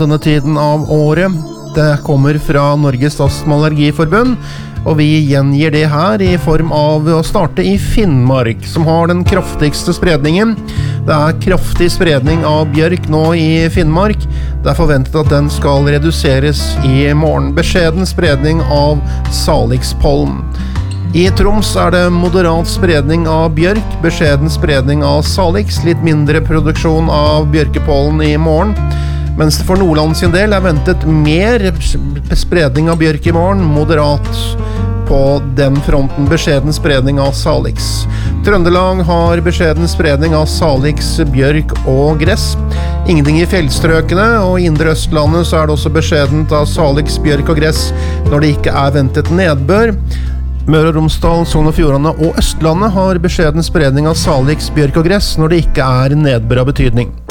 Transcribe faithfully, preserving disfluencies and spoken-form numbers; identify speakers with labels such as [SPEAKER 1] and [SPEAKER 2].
[SPEAKER 1] denne tiden av året. Det kommer fra Norges Astma- og Allergiforbund, og vi gjengir det her i form av å starte i Finnmark, som har den kraftigste spredningen. Det er kraftig spredning av bjørk nå i Finnmark. Det er forventet at den skal reduseres i morgen. Beskjeden spredning av salikspollen. I Troms er det moderat spredning av bjørk, beskjeden spredning av salix, litt mindre produksjon av bjørkepollen i morgen. Mens det for Nordland sin del er ventet mer spredning av bjørk i morgen, moderat på den fronten, beskjeden spredning av salix. Trøndelag har beskjeden spredning av salix, bjørk og gress. Ingenting i fjellstrøkene, og i indre Østlandet så er det også beskjedent av salix, bjørk og gress når det ikke er ventet nedbør. Møre og Romsdal, Sogn og Fjordane og Østlandet har beskjeden spredning av salix, bjørk og gress når det ikke er nedbør av betydning.